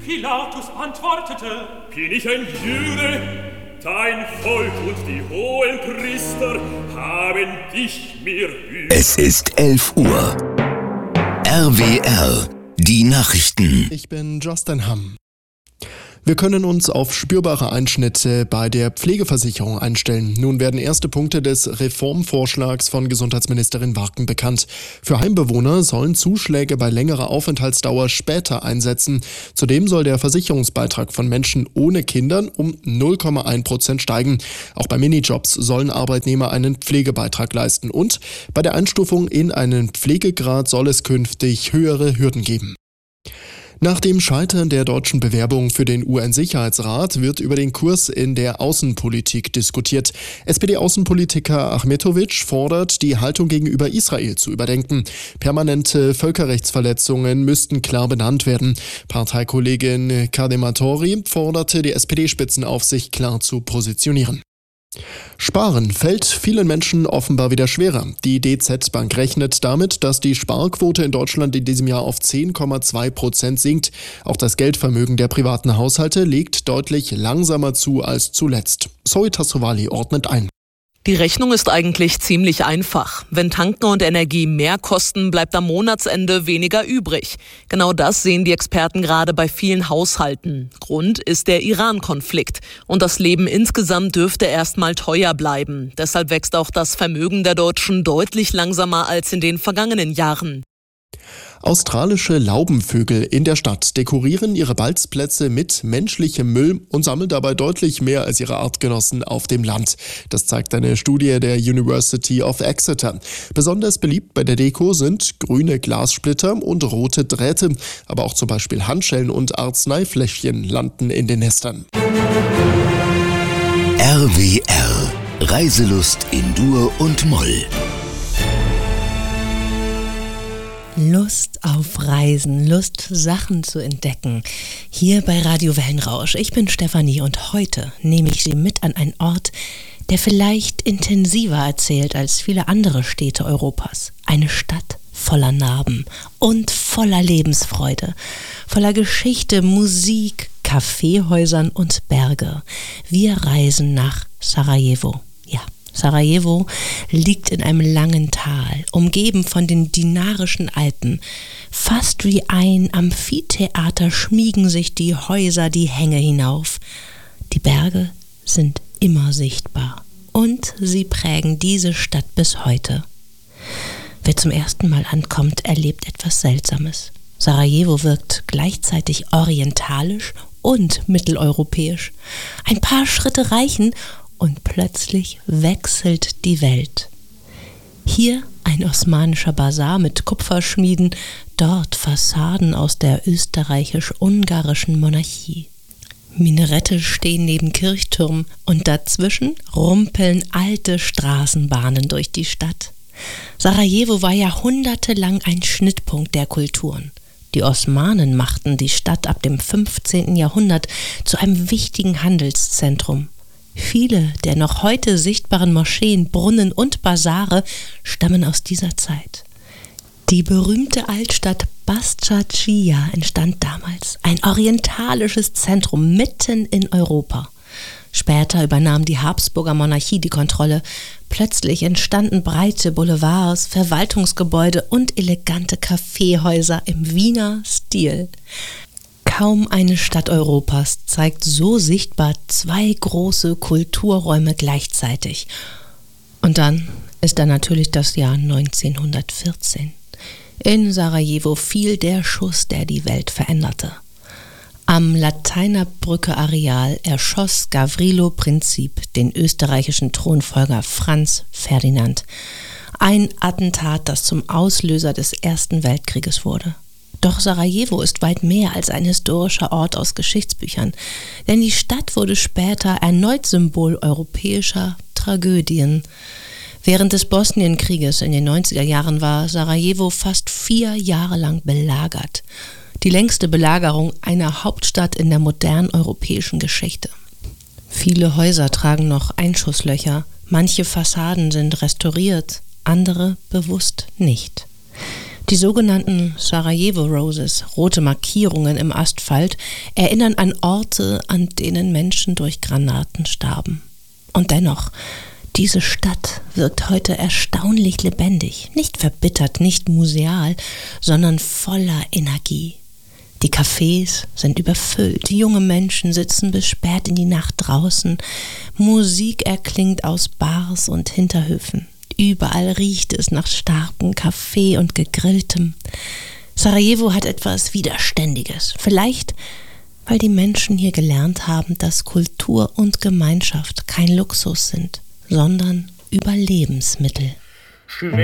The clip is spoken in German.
Pilatus antwortete: Bin ich ein Jude? Dein Volk und die hohen Priester haben dich mir übel. Es ist 11 Uhr. RWR, die Nachrichten. Ich bin Justin Hamm. Wir können uns auf spürbare Einschnitte bei der Pflegeversicherung einstellen. Nun werden erste Punkte des Reformvorschlags von Gesundheitsministerin Warken bekannt. Für Heimbewohner sollen Zuschläge bei längerer Aufenthaltsdauer später einsetzen. Zudem soll der Versicherungsbeitrag von Menschen ohne Kindern um 0,1% steigen. Auch bei Minijobs sollen Arbeitnehmer einen Pflegebeitrag leisten. Und bei der Einstufung in einen Pflegegrad soll es künftig höhere Hürden geben. Nach dem Scheitern der deutschen Bewerbung für den UN-Sicherheitsrat wird über den Kurs in der Außenpolitik diskutiert. SPD-Außenpolitiker Ahmetovic fordert, die Haltung gegenüber Israel zu überdenken. Permanente Völkerrechtsverletzungen müssten klar benannt werden. Parteikollegin Kadematori forderte die SPD-Spitzenaufsicht klar zu positionieren. Sparen fällt vielen Menschen offenbar wieder schwerer. Die DZ Bank rechnet damit, dass die Sparquote in Deutschland in diesem Jahr auf 10,2% sinkt. Auch das Geldvermögen der privaten Haushalte legt deutlich langsamer zu als zuletzt. Zoe Tassovali ordnet ein. Die Rechnung ist eigentlich ziemlich einfach. Wenn Tanken und Energie mehr kosten, bleibt am Monatsende weniger übrig. Genau das sehen die Experten gerade bei vielen Haushalten. Grund ist der Iran-Konflikt. Und das Leben insgesamt dürfte erstmal teuer bleiben. Deshalb wächst auch das Vermögen der Deutschen deutlich langsamer als in den vergangenen Jahren. Australische Laubenvögel in der Stadt dekorieren ihre Balzplätze mit menschlichem Müll und sammeln dabei deutlich mehr als ihre Artgenossen auf dem Land. Das zeigt eine Studie der University of Exeter. Besonders beliebt bei der Deko sind grüne Glassplitter und rote Drähte, aber auch zum Beispiel Handschellen und Arzneifläschchen landen in den Nestern. RWR, Reiselust in Dur und Moll. Lust auf Reisen, Lust, Sachen zu entdecken. Hier bei Radio Wellenrausch. Ich bin Stefanie und heute nehme ich Sie mit an einen Ort, der vielleicht intensiver erzählt als viele andere Städte Europas. Eine Stadt voller Narben und voller Lebensfreude, voller Geschichte, Musik, Kaffeehäusern und Berge. Wir reisen nach Sarajevo. Ja. Sarajevo liegt in einem langen Tal, umgeben von den Dinarischen Alpen. Fast wie ein Amphitheater schmiegen sich die Häuser die Hänge hinauf. Die Berge sind immer sichtbar und sie prägen diese Stadt bis heute. Wer zum ersten Mal ankommt, erlebt etwas Seltsames. Sarajevo wirkt gleichzeitig orientalisch und mitteleuropäisch. Ein paar Schritte reichen und plötzlich wechselt die Welt. Hier ein osmanischer Basar mit Kupferschmieden, dort Fassaden aus der österreichisch-ungarischen Monarchie. Minarette stehen neben Kirchtürmen und dazwischen rumpeln alte Straßenbahnen durch die Stadt. Sarajevo war jahrhundertelang ein Schnittpunkt der Kulturen. Die Osmanen machten die Stadt ab dem 15. Jahrhundert zu einem wichtigen Handelszentrum. Viele der noch heute sichtbaren Moscheen, Brunnen und Basare stammen aus dieser Zeit. Die berühmte Altstadt Basdschadschija entstand damals, ein orientalisches Zentrum mitten in Europa. Später übernahm die Habsburger Monarchie die Kontrolle. Plötzlich entstanden breite Boulevards, Verwaltungsgebäude und elegante Kaffeehäuser im Wiener Stil. Kaum eine Stadt Europas zeigt so sichtbar zwei große Kulturräume gleichzeitig. Und dann ist da natürlich das Jahr 1914. In Sarajevo fiel der Schuss, der die Welt veränderte. Am Lateinerbrücke-Areal erschoss Gavrilo Princip den österreichischen Thronfolger Franz Ferdinand. Ein Attentat, das zum Auslöser des Ersten Weltkrieges wurde. Doch Sarajevo ist weit mehr als ein historischer Ort aus Geschichtsbüchern, denn die Stadt wurde später erneut Symbol europäischer Tragödien. Während des Bosnienkrieges in den 90er Jahren war Sarajevo fast 4 Jahre lang belagert. Die längste Belagerung einer Hauptstadt in der modernen europäischen Geschichte. Viele Häuser tragen noch Einschusslöcher, manche Fassaden sind restauriert, andere bewusst nicht. Die sogenannten Sarajevo Roses, rote Markierungen im Asphalt, erinnern an Orte, an denen Menschen durch Granaten starben. Und dennoch, diese Stadt wirkt heute erstaunlich lebendig, nicht verbittert, nicht museal, sondern voller Energie. Die Cafés sind überfüllt, junge Menschen sitzen bis spät in die Nacht draußen, Musik erklingt aus Bars und Hinterhöfen. Überall riecht es nach starkem Kaffee und Gegrilltem. Sarajevo hat etwas Widerständiges. Vielleicht, weil die Menschen hier gelernt haben, dass Kultur und Gemeinschaft kein Luxus sind, sondern Überlebensmittel.